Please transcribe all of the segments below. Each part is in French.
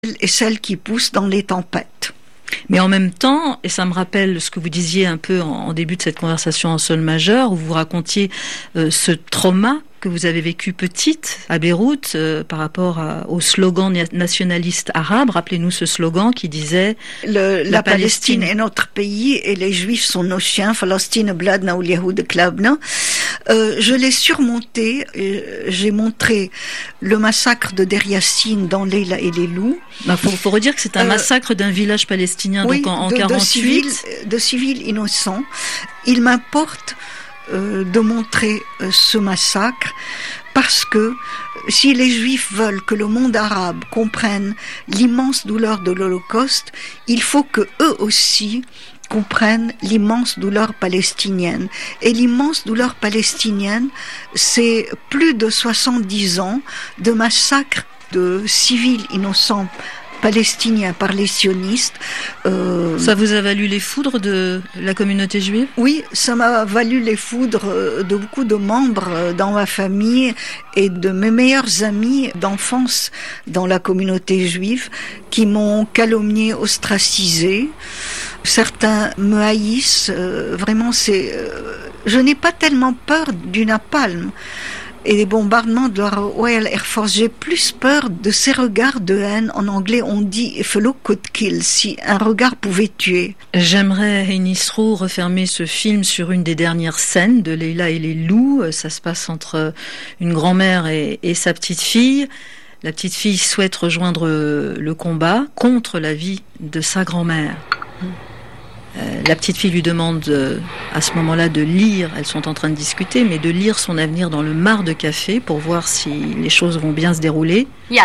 et celle qui pousse dans les tempêtes. Mais en même temps, et ça me rappelle ce que vous disiez un peu en début de cette conversation en sol majeur, où vous racontiez ce trauma que vous avez vécu petite à Beyrouth par rapport au slogan nationaliste arabe. Rappelez-nous ce slogan qui disait la Palestine est notre pays et les Juifs sont nos chiens. Palestine bladna ou Yahoud klabna. Je l'ai surmonté. J'ai montré le massacre de Der Yassin dans Leila et les loups. Faut redire que c'est un massacre d'un village palestinien, oui, donc en 48. De civils innocents. Il m'importe de montrer ce massacre parce que si les Juifs veulent que le monde arabe comprenne l'immense douleur de l'Holocauste, il faut que eux aussi comprennent l'immense douleur palestinienne. Et l'immense douleur palestinienne, c'est plus de 70 ans de massacre de civils innocents palestiniens par les sionistes. Ça vous a valu les foudres de la communauté juive ? Oui, ça m'a valu les foudres de beaucoup de membres dans ma famille et de mes meilleurs amis d'enfance dans la communauté juive qui m'ont calomnié, ostracisé. Certains me haïssent. Vraiment, je n'ai pas tellement peur du napalm et des bombardements de la Royal Air Force. J'ai plus peur de ces regards de haine. En anglais, on dit if a look could kill, si un regard pouvait tuer. J'aimerais, Heinis Roux, refermer ce film sur une des dernières scènes de Leila et les loups. Ça se passe entre une grand-mère et sa petite-fille. La petite-fille souhaite rejoindre le combat contre la vie de sa grand-mère. La petite fille lui demande à ce moment-là de lire, elles sont en train de discuter, mais de lire son avenir dans le mar de café pour voir si les choses vont bien se dérouler.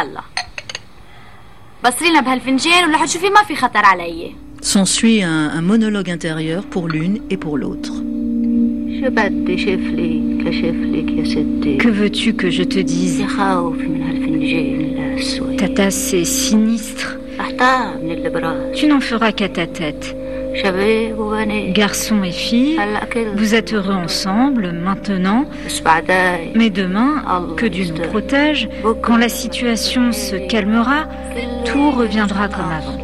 S'ensuit un monologue intérieur pour l'une et pour l'autre. Que veux-tu que je te dise? Ta tasse est sinistre. Tu n'en feras qu'à ta tête. Garçon et fille, vous êtes heureux ensemble maintenant, mais demain, que Dieu nous protège, quand la situation se calmera, tout reviendra comme avant.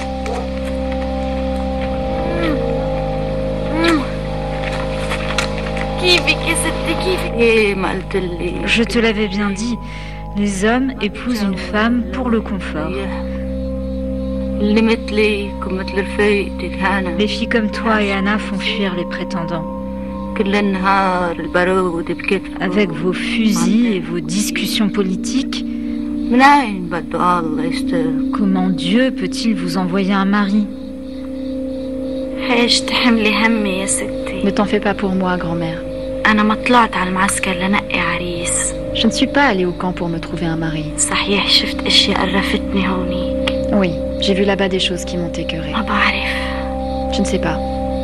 Je te l'avais bien dit, les hommes épousent une femme pour le confort. Les filles comme toi et Anna font fuir les prétendants. Avec vos fusils et vos discussions politiques, comment Dieu peut-il vous envoyer un mari? Ne t'en fais pas pour moi, grand-mère. Je ne suis pas allée au camp pour me trouver un mari. Oui, j'ai vu là-bas des choses qui m'ont écœurée. Je ne sais pas.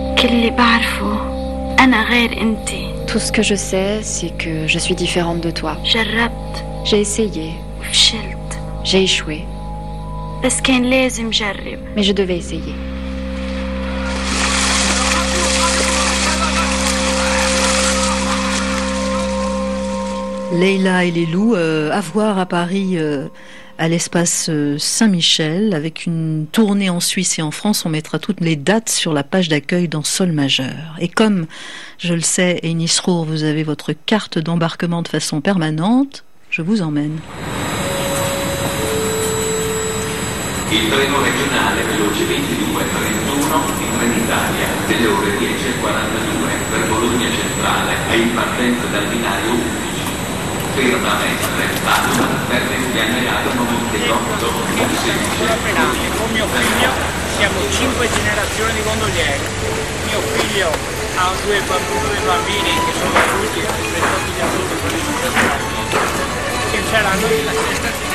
Tout ce que je sais, c'est que je suis différente de toi. J'ai essayé. J'ai échoué. Mais je devais essayer. Leila et les loups, à voir à Paris à l'espace Saint-Michel, avec une tournée en Suisse et en France. On mettra toutes les dates sur la page d'accueil dans Sol majeur. Et comme, je le sais, Heinis Roux, vous avez votre carte d'embarquement de façon permanente, je vous emmène. Il treno regionale veloce 2231 in Trenitalia delle ore 10:42 per Bologna Centrale e in partenza dal binario 11. Ferma Mestre, Padova, per Pianeraro, Montegrotto, Monsemplice. Con mio figlio siamo 5 generazioni di gondolieri. Mio figlio ha due bambini che sono adulti, 28 di adulti, quelli sono stati. Sinceramente la stessa